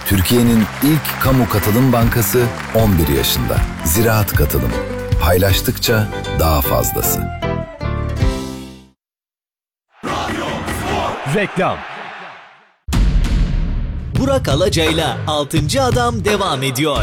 Türkiye'nin ilk kamu katılım bankası 11 yaşında. Ziraat Katılım. Paylaştıkça daha fazlası. Reklam. Burak Alacay'la 6. Adam devam ediyor.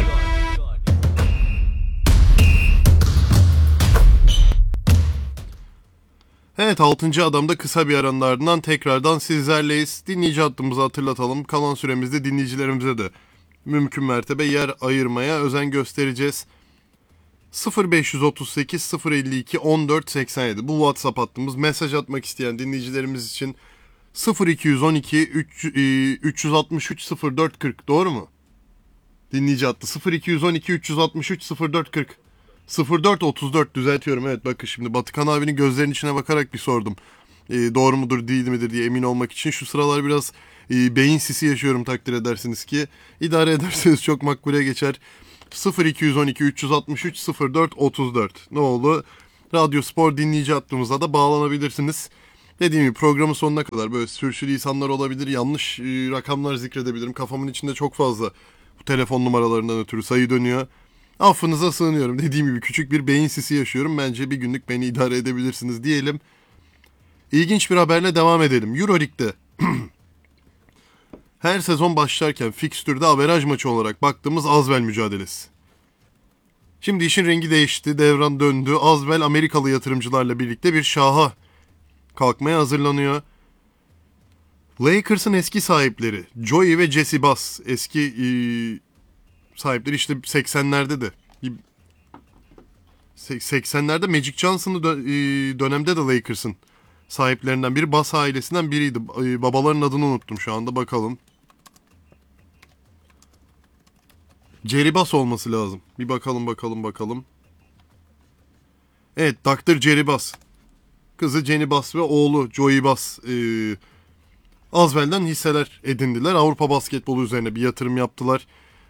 Evet, 6. Adam'da kısa bir aranın ardından tekrardan sizlerleyiz. Dinleyici hattımızı hatırlatalım. Kalan süremizde dinleyicilerimize de mümkün mertebe yer ayırmaya özen göstereceğiz. 0538 052 14 87 bu WhatsApp hattımız. Mesaj atmak isteyen dinleyicilerimiz için 0212 363 04 40, doğru mu? Dinleyici hattı 0212 363 04 40. 04 34 düzeltiyorum. Evet, bakın şimdi Batıkan abinin gözlerinin içine bakarak bir sordum. Doğru mudur değil midir diye emin olmak için. Şu sıralar biraz beyin sisi yaşıyorum, takdir edersiniz ki. İdare ederseniz çok makbule geçer. 0212 363 04 34 ne oldu? Radyo Spor dinleyici hattımıza da bağlanabilirsiniz. Dediğim gibi programın sonuna kadar böyle sürçülisanlar olabilir, yanlış rakamlar zikredebilirim. Kafamın içinde çok fazla bu telefon numaralarından ötürü sayı dönüyor. Affınıza sığınıyorum. Dediğim gibi küçük bir beyin sisi yaşıyorum. Bence bir günlük beni idare edebilirsiniz diyelim. İlginç bir haberle devam edelim. Euroleague'de her sezon başlarken fikstürde averaj maçı olarak baktığımız Asvel mücadelesi. Şimdi işin rengi değişti. Devran döndü. Asvel Amerikalı yatırımcılarla birlikte bir şaha kalkmaya hazırlanıyor. Lakers'ın eski sahipleri Joey ve Jesse Bass, eski sahipleri işte 80'lerde de 80'lerde Magic Johnson'lı dönemde de Lakers'ın sahiplerinden biri, Bass ailesinden biriydi. Babaların adını unuttum şu anda, bakalım. Jerry Bass olması lazım. Bir bakalım. Evet, Dr. Jerry Bass. Kızı Jenny Bass ve oğlu Joey Bass Asvel'den hisseler edindiler. Avrupa basketbolu üzerine bir yatırım yaptılar.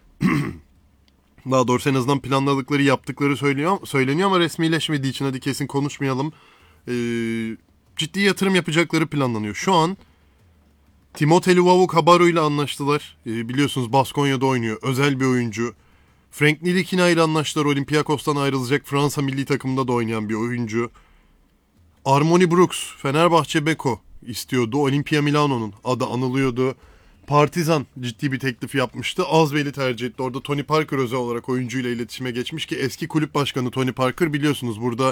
Daha doğrusu en azından planladıkları, yaptıkları söyleniyor ama resmileşmediği için hadi kesin konuşmayalım. Ciddi yatırım yapacakları planlanıyor. Şu an Timothy Luwawu-Cabarrot ile anlaştılar. Biliyorsunuz Baskonya'da oynuyor. Özel bir oyuncu. Frank Ntilikina ile anlaştılar. Olympiakos'tan ayrılacak, Fransa milli takımında da oynayan bir oyuncu. Armoni Brooks, Fenerbahçe Beko istiyordu. Olimpia Milano'nun adı anılıyordu. Partizan ciddi bir teklif yapmıştı. Asvel'i tercih etti. Orada Tony Parker özel olarak oyuncuyla iletişime geçmiş ki eski kulüp başkanı Tony Parker biliyorsunuz burada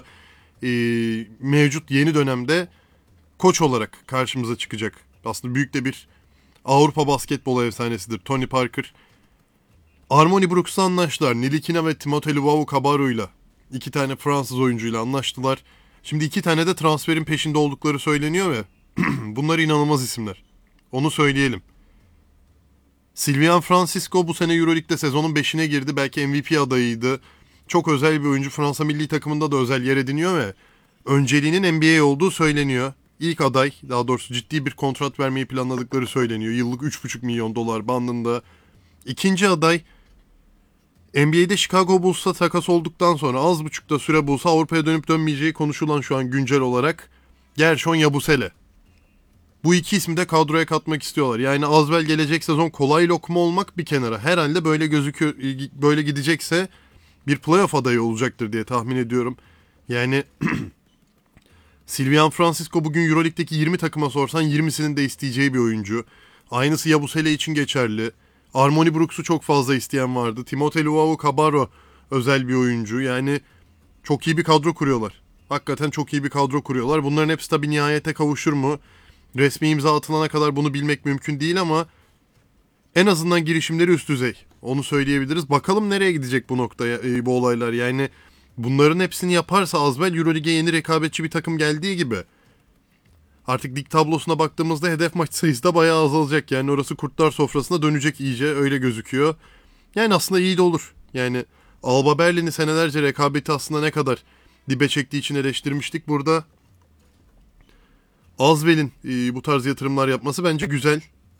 mevcut yeni dönemde koç olarak karşımıza çıkacak. Aslında büyük de bir Avrupa basketbolu efsanesidir Tony Parker. Armoni Brooks'la anlaştılar. Ntilikina ve Timothy Luwawu-Cabarrot'uyla, iki tane Fransız oyuncuyla anlaştılar. Şimdi iki tane de transferin peşinde oldukları söyleniyor ve bunlar inanılmaz isimler. Onu söyleyelim. Sylvian Francisco bu sene Euroleague'de sezonun 5'ine girdi. Belki MVP adayıydı. Çok özel bir oyuncu. Fransa milli takımında da özel yer ediniyor ve önceliğinin NBA olduğu söyleniyor. İlk aday, daha doğrusu ciddi bir kontrat vermeyi planladıkları söyleniyor. Yıllık 3,5 milyon dolar bandında. İkinci aday, NBA'de Chicago Bulls'la takas olduktan sonra az buçukta süre bulsa Avrupa'ya dönüp dönmeyeceği konuşulan şu an güncel olarak Gershon Yabusele. Bu iki ismi de kadroya katmak istiyorlar. Yani Asvel gelecek sezon kolay lokma olmak bir kenara. Herhalde böyle gözüküyor, böyle gidecekse bir playoff adayı olacaktır diye tahmin ediyorum. Yani Sylvian Francisco bugün Euroleague'deki 20 takıma sorsan 20'sinin de isteyeceği bir oyuncu. Aynısı Yabusele için geçerli. Armoni Brooks'u çok fazla isteyen vardı. Timothy Luwawu-Cabarrot özel bir oyuncu. Yani çok iyi bir kadro kuruyorlar. Hakikaten çok iyi bir kadro kuruyorlar. Bunların hepsi tabii nihayete kavuşur mu? Resmi imza atılana kadar bunu bilmek mümkün değil ama en azından girişimleri üst düzey. Onu söyleyebiliriz. Bakalım nereye gidecek bu noktaya, bu olaylar. Yani bunların hepsini yaparsa Asvel Euroleague'e yeni rekabetçi bir takım geldiği gibi artık lig tablosuna baktığımızda hedef maç sayısı da bayağı azalacak. Yani orası kurtlar sofrasına dönecek iyice, öyle gözüküyor. Yani aslında iyi de olur. Yani Alba Berlin'i senelerce rekabeti aslında ne kadar dibe çektiği için eleştirmiştik. Burada Asvel'in bu tarz yatırımlar yapması bence güzel.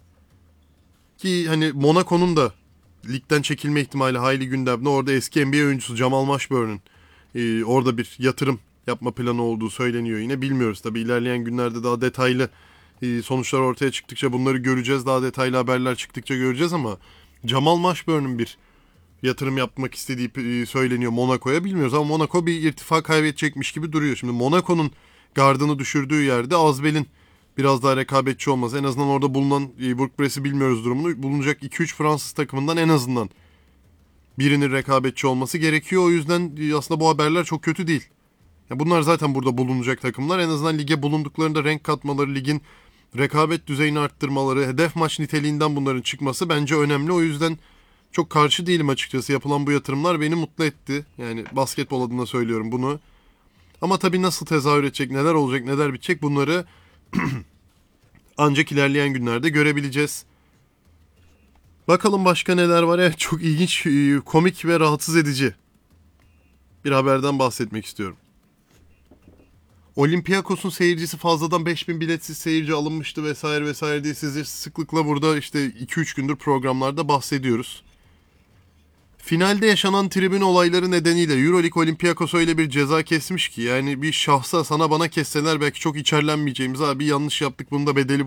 Ki hani Monaco'nun da ligden çekilme ihtimali hayli gündemde. Orada eski NBA oyuncusu Jamal Mashburn'un orada bir yatırım yapma planı olduğu söyleniyor yine. Bilmiyoruz tabii, ilerleyen günlerde daha detaylı sonuçlar ortaya çıktıkça bunları göreceğiz. Daha detaylı haberler çıktıkça göreceğiz ama Jamal Mashburn'un bir yatırım yapmak istediği söyleniyor Monaco'ya. Bilmiyoruz ama Monaco bir irtifa kaybedecekmiş gibi duruyor. Şimdi Monaco'nun gardını düşürdüğü yerde Azbel'in biraz daha rekabetçi olması. En azından orada bulunan Bourg-Bress'i bilmiyoruz durumunu. Bulunacak 2-3 Fransız takımından en azından birinin rekabetçi olması gerekiyor. O yüzden aslında bu haberler çok kötü değil. Ya bunlar zaten burada bulunacak takımlar. En azından lige bulunduklarında renk katmaları, ligin rekabet düzeyini arttırmaları, hedef maç niteliğinden bunların çıkması bence önemli. O yüzden çok karşı değilim açıkçası. Yapılan bu yatırımlar beni mutlu etti. Yani basketbol adına söylüyorum bunu. Ama tabii nasıl tezahür edecek, neler olacak, neler bitecek bunları ancak ilerleyen günlerde görebileceğiz. Bakalım başka neler var. Evet, çok ilginç, komik ve rahatsız edici bir haberden bahsetmek istiyorum. Olympiakos'un seyircisi fazladan 5000 biletsiz seyirci alınmıştı vesaire vesaire diye sizi sıklıkla burada işte 2-3 gündür programlarda bahsediyoruz. Finalde yaşanan tribün olayları nedeniyle Euroleague Olympiakos'a öyle bir ceza kesmiş ki yani bir şahsa sana bana kesseler belki çok içerlenmeyeceğimiz abi yanlış yaptık bunun da bedeli